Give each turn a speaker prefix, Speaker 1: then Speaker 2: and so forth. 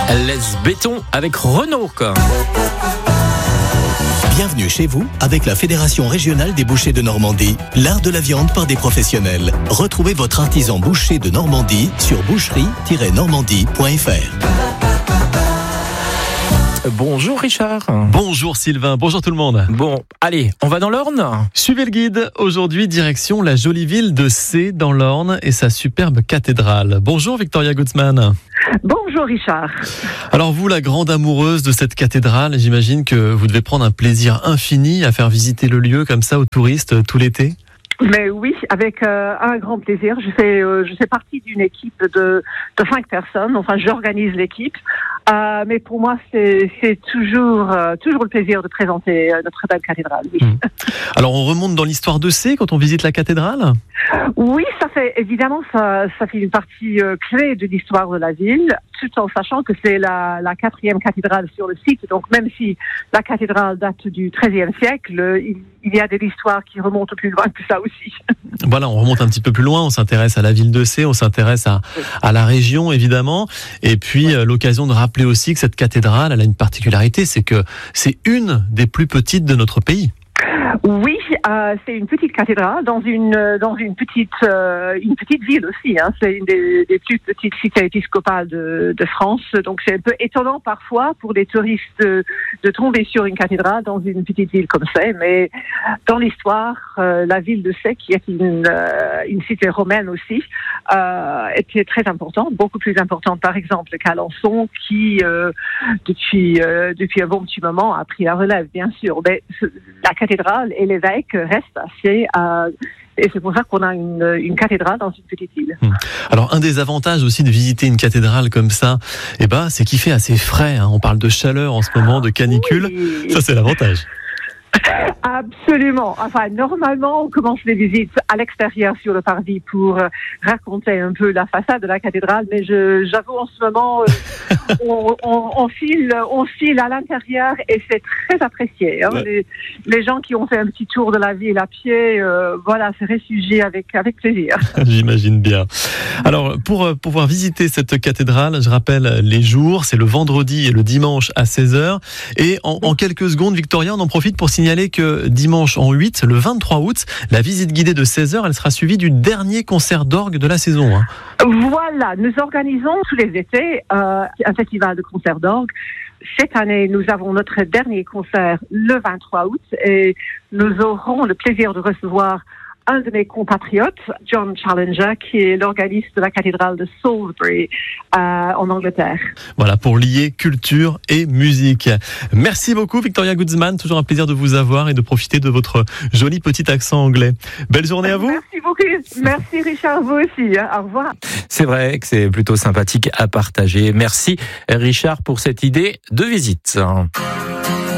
Speaker 1: Laisse béton avec Renault.
Speaker 2: Bienvenue chez vous avec la Fédération régionale des bouchers de Normandie, l'art de la viande par des professionnels. Retrouvez votre artisan boucher de Normandie sur boucherie-normandie.fr.
Speaker 1: Bonjour Richard.
Speaker 3: Bonjour Sylvain, bonjour tout le monde.
Speaker 1: Bon, allez, on va dans l'Orne.
Speaker 3: Suivez le guide. Aujourd'hui, direction la jolie ville de Sées dans l'Orne et sa superbe cathédrale. Bonjour Victoria Gutzmann.
Speaker 4: Bonjour Richard.
Speaker 3: Alors vous, la grande amoureuse de cette cathédrale, j'imagine que vous devez prendre un plaisir infini à faire visiter le lieu comme ça aux touristes tout l'été.
Speaker 4: Mais oui, avec un grand plaisir. Je fais partie d'une équipe de 5 personnes. Enfin, j'organise l'équipe. Mais pour moi, c'est toujours le plaisir de présenter notre belle cathédrale. Oui.
Speaker 3: Alors, on remonte dans l'histoire de Sées quand on visite la cathédrale ?
Speaker 4: Oui, ça fait une partie clé de l'histoire de la ville, tout en sachant que c'est la 4e cathédrale sur le site. Donc, même si la cathédrale date du XIIIe siècle, il y a de l'histoire qui remonte plus loin que ça aussi.
Speaker 3: Voilà, on remonte un petit peu plus loin, on s'intéresse à la ville de Sées, on s'intéresse à la région évidemment, et puis l'occasion de rappeler aussi que cette cathédrale, elle a une particularité, c'est que c'est une des plus petites de notre pays.
Speaker 4: Oui, c'est une petite cathédrale dans une petite ville aussi. Hein. C'est une des plus petites cités épiscopales de France. Donc c'est un peu étonnant parfois pour les touristes de tomber sur une cathédrale dans une petite ville comme ça. Mais dans l'histoire, la ville de Sées, qui est une cité romaine aussi, était très importante, beaucoup plus importante par exemple qu'Alençon, qui depuis un bon petit moment a pris la relève, bien sûr. Mais la cathédrale et l'évêque restent assez... et c'est pour ça qu'on a une cathédrale dans une petite île.
Speaker 3: Alors, un des avantages aussi de visiter une cathédrale comme ça, c'est qu'il fait assez frais. Hein. On parle de chaleur en ce moment, de canicule. Oui. Ça, c'est l'avantage.
Speaker 4: Absolument. Enfin, normalement, on commence les visites à l'extérieur sur le parvis pour raconter un peu la façade de la cathédrale, mais j'avoue en ce moment, on file à l'intérieur et c'est très apprécié. Hein. Ouais. Les gens qui ont fait un petit tour de la ville à pied, se réfugient avec plaisir.
Speaker 3: J'imagine bien. Alors, pour pouvoir visiter cette cathédrale, je rappelle les jours, c'est le vendredi et le dimanche à 16h. Et en quelques secondes, Victoria, on en profite pour signaler que dimanche en 8, le 23 août, la visite guidée de 16h, elle sera suivie du dernier concert d'orgue de la saison. Hein.
Speaker 4: Voilà, nous organisons tous les étés un festival de concerts d'orgue. Cette année, nous avons notre dernier concert le 23 août et nous aurons le plaisir de recevoir un de mes compatriotes, John Challenger, qui est l'organiste de la cathédrale de Salisbury en Angleterre.
Speaker 3: Voilà, pour lier culture et musique. Merci beaucoup Victoria Gutzmann, toujours un plaisir de vous avoir et de profiter de votre joli petit accent anglais. Belle journée à vous.
Speaker 4: Merci beaucoup. Merci Richard, vous aussi. Au revoir.
Speaker 1: C'est vrai que c'est plutôt sympathique à partager. Merci Richard pour cette idée de visite.